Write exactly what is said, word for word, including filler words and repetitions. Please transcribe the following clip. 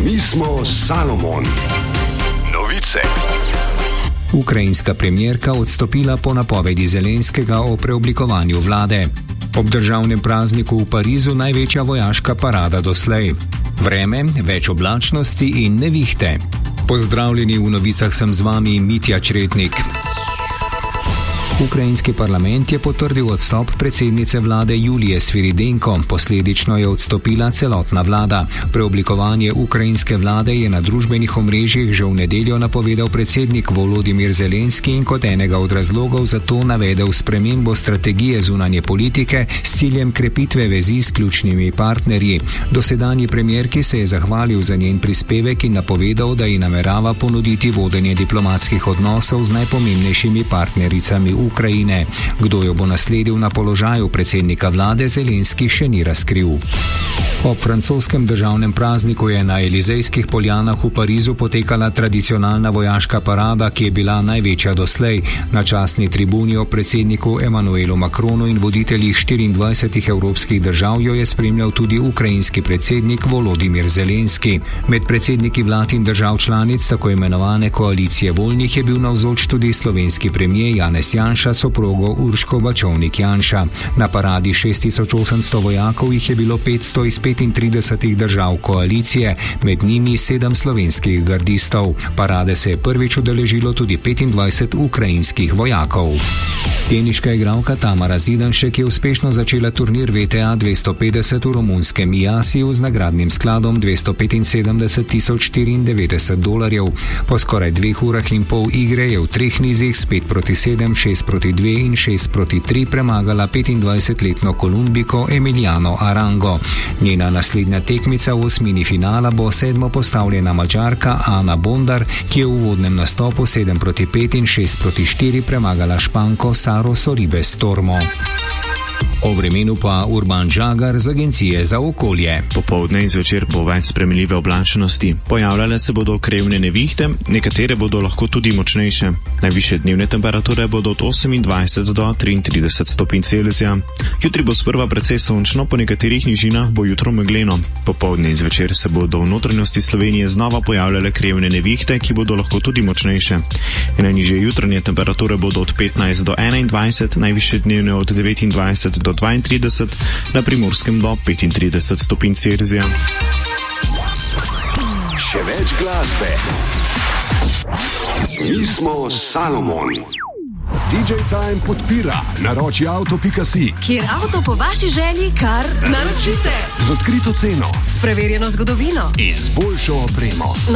Mi smo Salomon. Novice. Ukrajinska premijerka odstopila po napovedi Zelenskega o preoblikovanju vlade. Ob državnem prazniku v Parizu največja vojaška parada doslej. Vreme, več oblačnosti in nevihte. Pozdravljeni, v novicah sem z vami Mitja Čretnik. Ukrajinski parlament je potrdil odstop predsednice vlade Julije Sviridenko, posledično je odstopila celotna vlada. Preoblikovanje ukrajinske vlade je na družbenih omrežjih že v nedeljo napovedal predsednik Volodimir Zelenski in kot enega od razlogov za to navedel spremembo strategije zunanje politike s ciljem krepitve vezi s ključnimi partnerji. Dosedanji premierki se je zahvalil za njen prispevek in napovedal, da ji namerava ponuditi vodenje diplomatskih odnosov z najpomembnejšimi partnericami Ukrajine. Kdo jo bo nasledil na položaju predsednika vlade, Zelenski še ni razkril. Ob francoskem državnem prazniku je na Elizejskih poljanah v Parizu potekala tradicionalna vojaška parada, ki je bila največja doslej. Na častni tribuni ob predsedniku Emmanuelu Macronu in voditeljih štiriindvajsetih evropskih držav jo je spremljal tudi ukrajinski predsednik Volodimir Zelenski. Med predsedniki vlad in držav članic tako imenovane koalicije voljnih je bil navzoč tudi slovenski premier Janez Janša, soprogo Urško Bačovnik-Janša. Na paradi šest tisoč osemsto vojakov jih je bilo petsto iz petintridesetih držav koalicije, med njimi sedem slovenskih gardistov. Parade se je prvič udeležilo tudi petindvajset ukrajinskih vojakov. Teniška igralka Tamara Zidanšek je uspešno začela turnir V T A dvesto petdeset v romunskem Iasiju z nagradnim skladom dvesto petinsedemdeset tisoč štiriindevetdeset dolarjev. Po skoraj dveh urah in pol igre je v treh nizih s pet proti sedem, šest proti dve in šest proti tri premagala petindvajsetletno Kolumbiko Emiliano Arango. Njena naslednja tekmica v osmini finala bo sedmo postavljena Madžarka Ana Bondar, ki je v uvodnem nastopu sedem proti pet in šest proti štiri premagala Španko Saro Sorribes Tormo. O vremenu pa Urban Žagar z Agencije za okolje. Popoldne in zvečer bo več spremenljive oblačnosti. Pojavljale se bodo krevne nevihte, nekatere bodo lahko tudi močnejše. Najvišje dnevne temperature bodo od osemindvajset do triintrideset stopinj Celzija. Jutri bo sprva precej sončno, po nekaterih nižinah bo jutro megleno. Popoldne in zvečer se bodo v notranjosti Slovenije znova pojavljale krevne nevihte, ki bodo lahko tudi močnejše. Najnižje jutranje temperature bodo od petnajst do enaindvajset, najvišje dnevne od devetindvajset do dvaintrideset, na Primorskem do petintrideset stopinj Celzija. Še več glasbe. Mi smo Salomon. D J Time podpira naroči avto pika si, kjer avto po vaši želji kar naročite. Z odkrito ceno, s preverjeno zgodovino in z boljšo opremo.